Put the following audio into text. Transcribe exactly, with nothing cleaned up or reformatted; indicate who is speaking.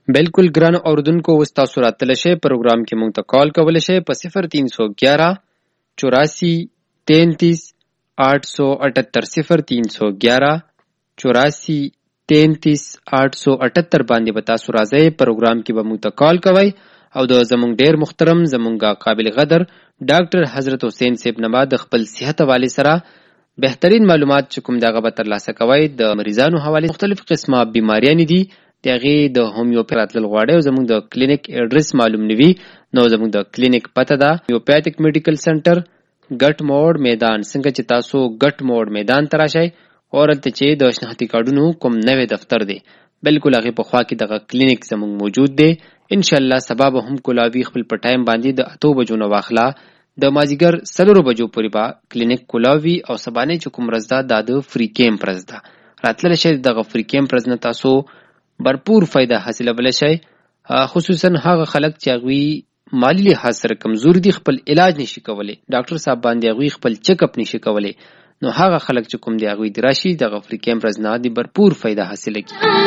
Speaker 1: बिल्कुल ګران اوردونکو اوس تاسو راتلی شئ پروګرام کې مونږ ته کال کولی شئ په صفر تین سو گیارہ چوراسی تینتیس آٹھ سو اٹھتر صفر تین سو گیارہ چوراسی تینتیس آٹھ سو اٹھتر باندې به تاسو راځئ پروګرام کې به مونږ ته کال کوئ او د زمونږ ډیر محترم زمونږ قابل قدر ډاکټر حضرت حسین صاحب نه د خپل صحت حوالې سره بهترین معلومات چې کوم دغه به ترلاسه کوئ د مریضانو حوالې مختلف قسمه بیماریانې دي د هغې د هومیوپیک راتلل غواړئ او زموږ د کلینیک ایډرس معلوم نه وي نو زموږ د کلینیک پته ده هومیوپیتیک میډیکل سنټر ګټ موړ میدان څنګه چې تاسو ګټ موړ میدان ته راشئ او هلته چې د شناختي کارډونو کوم نوی دفتر دی بلکل هغې په خوا کې دغه کلینیک زموږ موجود دی انشاءالله سبا به هم کولاوي خپل په ټایم باندې د اتو بجو نه واخله د مازدیګر څلورو بجو پورې به کلینیک کولاوي او سبانۍ چې کوم ورځ ده دا د فری کیمپ ورځ ده راتللی شئ دغه فری کیمپ ورځ نه تاسو برپور فایده حاصلولی شئ خصوصا هغه خلک چې هغوی مالی لحاظ سره کمزور دي خپل علاج نشي کولی ډاکټر صاحب باندې هغوی خپل چیک اپ نشي کولی نو هغه خلک چې کوم دی هغوی د راشي دغه فری کیمپ ورځ نه د برپور فایده حاصله کړي